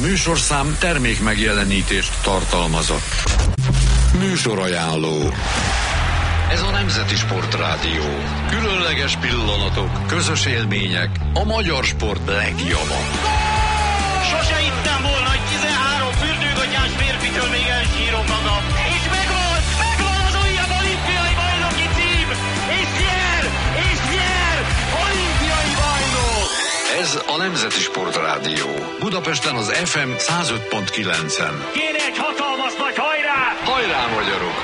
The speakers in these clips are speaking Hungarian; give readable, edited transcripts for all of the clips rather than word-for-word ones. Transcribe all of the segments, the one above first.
műsorszám termék megjelenítést tartalmazott. Műsorajánló. Ez a Nemzeti Sportrádió. Különleges pillanatok, közös élmények, a magyar sport legjava. Sose hittem volna, hogy 13 fürdőgatyás férfitől még elsírom magam. És megvan az újabb olimpiai bajnoki cím! És nyer! Olimpiai bajnok! Ez a Nemzeti Sportrádió. Budapesten az FM 105.9-en. Kéne egy hatalmas nagy hajrá! Hajrá, magyarok!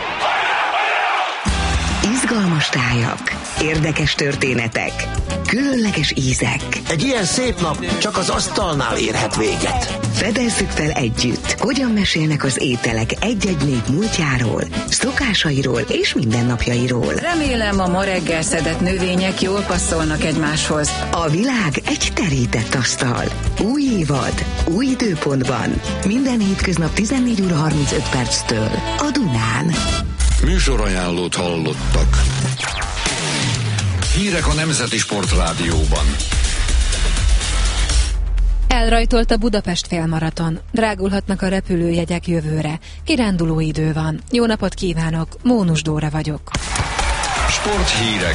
Izgalmas tájak, érdekes történetek, különleges ízek. Egy ilyen szép nap csak az asztalnál érhet véget. Fedezzük fel együtt, hogyan mesélnek az ételek egy-egy nép múltjáról, szokásairól és mindennapjairól. Remélem, a ma reggel szedett növények jól passzolnak egymáshoz. A világ egy terített asztal. Új évad, új időpontban. Minden hétköznap 14 óra 35 perctől a Dunán. Műsorajánlót hallottak. Hírek a Nemzeti Sportrádióban. Elrajtolt a Budapest félmaraton. Drágulhatnak a repülőjegyek jövőre. Kiránduló idő van. Jó napot kívánok, Mónus Dóra vagyok. Sporthírek.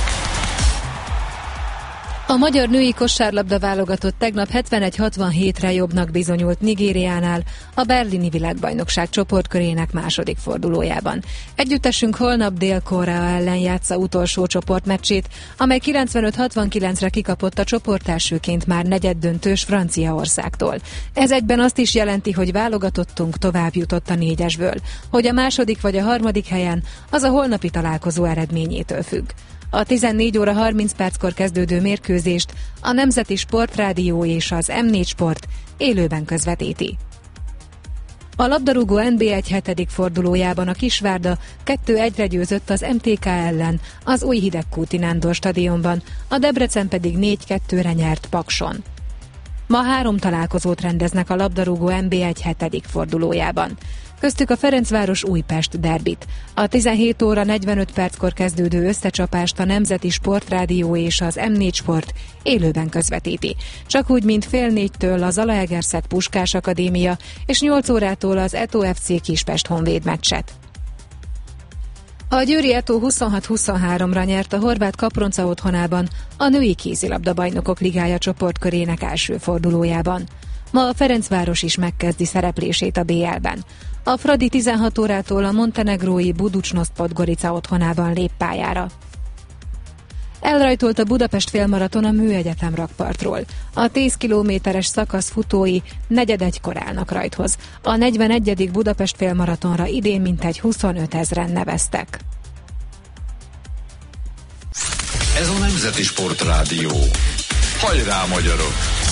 A magyar női kosárlabda válogatott tegnap 71-67-re jobbnak bizonyult Nigériánál a berlini világbajnokság csoportkörének második fordulójában. Együttesünk holnap Dél-Korea ellen játsza utolsó csoportmeccsét, amely 95-69-re kikapott a csoportelsőként már negyeddöntős Franciaországtól. Ez egyben azt is jelenti, hogy válogatottunk tovább jutott a négyesből. Hogy a második vagy a harmadik helyen, az a holnapi találkozó eredményétől függ. A 14 óra 30 perckor kezdődő mérkőzést a Nemzeti Sportrádió és az M4 Sport élőben közvetíti. A labdarúgó NB1 7. fordulójában a Kisvárda 2-1-re győzött az MTK ellen az új Hidegkúti Nándor stadionban, a Debrecen pedig 4-2-re nyert Pakson. Ma 3 találkozót rendeznek a labdarúgó NB1 7. fordulójában. Köztük a Ferencváros Újpest derbit. A 17 óra 45 perckor kezdődő összecsapást a Nemzeti Sportrádió és az M4 Sport élőben közvetíti. Csak úgy, mint fél 4-től a Zalaegerszeg Puskás Akadémia és 8 órától az Eto FC Kispest Honvéd meccset. A győri Eto 26-23-ra nyert a horvát Kapronca otthonában a női kézilabda bajnokok ligája csoportkörének első fordulójában. Ma a Ferencváros is megkezdi szereplését a BL-ben. A Fradi 16 órától a montenegrói Budućnost Podgorica otthonában lép pályára. Elrajtolt a Budapest félmaraton a Műegyetem rakpartról. A 10 kilométeres szakasz futói 4:45-kor állnak rajthoz. A 41. Budapest félmaratonra idén mintegy 25 000-en neveztek. Ez a Nemzeti Sportrádió. Hajrá, magyarok!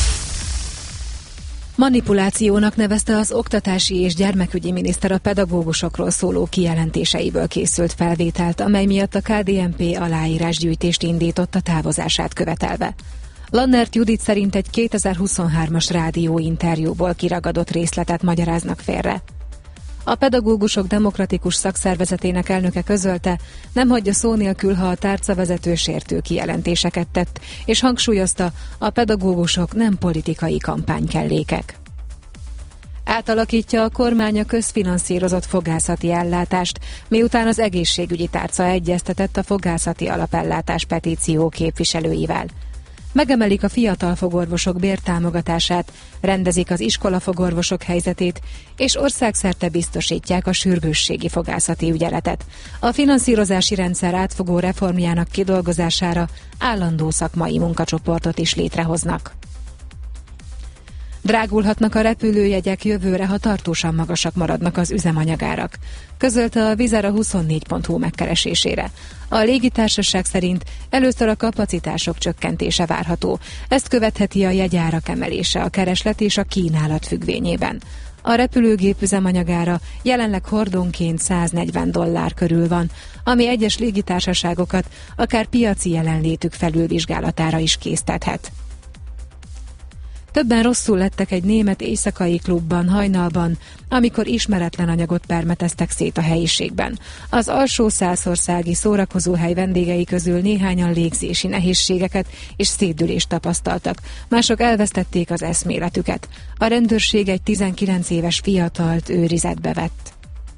Manipulációnak nevezte az oktatási és gyermekügyi miniszter a pedagógusokról szóló kijelentéseiből készült felvételt, amely miatt a KDNP aláírásgyűjtést indított a távozását követelve. Lannert Judit szerint egy 2023-as rádióinterjúból kiragadott részletet magyaráznak félre. A Pedagógusok Demokratikus Szakszervezetének elnöke közölte, nem hagyja szó nélkül, ha a tárcavezető sértő kijelentéseket tett, és hangsúlyozta, a pedagógusok nem politikai kampánykellékek. Átalakítja a kormány a közfinanszírozott fogászati ellátást, miután az egészségügyi tárca egyeztetett a fogászati alapellátás petíció képviselőivel. Megemelik a fiatal fogorvosok bértámogatását, rendezik az iskolafogorvosok helyzetét, és országszerte biztosítják a sürgősségi fogászati ügyeletet. A finanszírozási rendszer átfogó reformjának kidolgozására állandó szakmai munkacsoportot is létrehoznak. Drágulhatnak a repülőjegyek jövőre, ha tartósan magasak maradnak az üzemanyagárak, közölte a Vizera 24.hu megkeresésére. A légitársaság szerint először a kapacitások csökkentése várható. Ezt követheti a jegyárak emelése a kereslet és a kínálat függvényében. A repülőgép üzemanyagára jelenleg hordónként $140 körül van, ami egyes légitársaságokat akár piaci jelenlétük felülvizsgálatára is késztethet. Többen rosszul lettek egy német éjszakai klubban hajnalban, amikor ismeretlen anyagot permeteztek szét a helyiségben. Az alsó szászországi szórakozóhely vendégei közül néhányan légzési nehézségeket és szédülést tapasztaltak, mások elvesztették az eszméletüket. A rendőrség egy 19 éves fiatalt őrizetbe vett.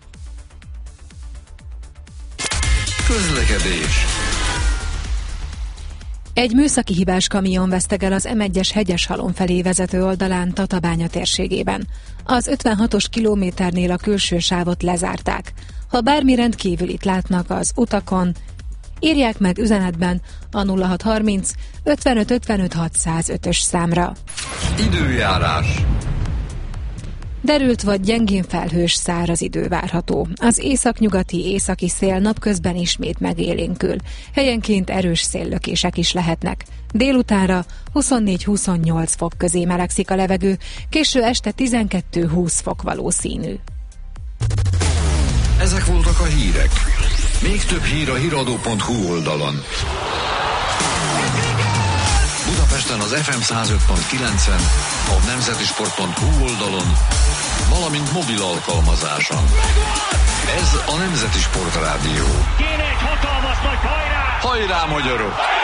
Közlekedés. Egy műszaki hibás kamion vesztegel az M1-es Hegyeshalom felé vezető oldalán Tatabánya térségében. Az 56-os kilométernél a külső sávot lezárták. Ha bármi rendkívülit látnak az utakon, írják meg üzenetben a 0630 55 55 605-ös számra. Időjárás. Derült vagy gyengén felhős száraz idő várható. Az északnyugati északi szél napközben ismét megélénkül. Helyenként erős széllökések is lehetnek. Délutánra 24-28 fok közé melegszik a levegő, késő este 12-20 fok valószínű. Ezek voltak a hírek. Még több hír a hiradó.hu oldalon. Budapesten az FM 105.9-en, a nemzetisport.hu oldalon, valamint mobil alkalmazáson. Ez a Nemzeti Sport Rádió. Kéne egy hatalmas nagy hajrá! Hajrá, magyarok!